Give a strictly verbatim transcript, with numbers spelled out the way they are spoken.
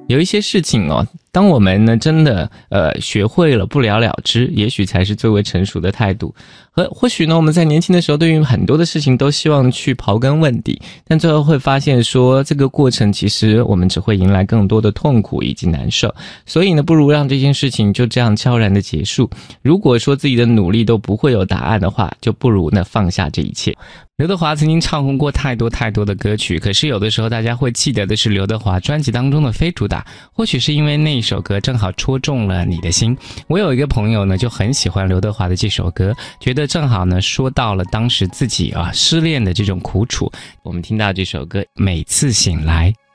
有一些事情哦，当我们呢真的呃学会了不了了之，也许才是最为成熟的态度。和或许呢我们在年轻的时候对于很多的事情都希望去刨根问底，但最后会发现说这个过程其实我们只会迎来更多的痛苦以及难受。所以呢不如让这件事情就这样悄然的结束。如果说自己的努力都不会有答案的话，就不如呢放下这一切。刘德华曾经唱红过太多太多的歌曲，可是有的时候大家会记得的是刘德华专辑当中的非主打，或许是因为那一首歌正好戳中了你的心。我有一个朋友呢就很喜欢刘德华的这首歌，觉得正好呢说到了当时自己啊失恋的这种苦楚。我们听到这首歌《每次醒来》。